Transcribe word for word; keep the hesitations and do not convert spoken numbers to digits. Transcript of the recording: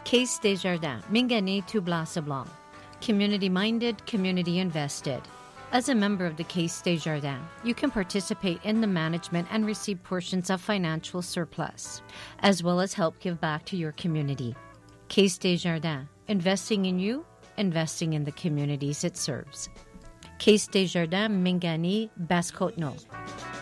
Caisse Desjardins, Mingané to Blanc. Community-minded, community-invested. As a member of the Caisse Desjardins, you can participate in the management and receive portions of financial surplus, as well as help give back to your community. Caisse Desjardins, investing in you, investing in the communities it serves. Caisse Desjardins, Mingané, Basse-Côte-Nord.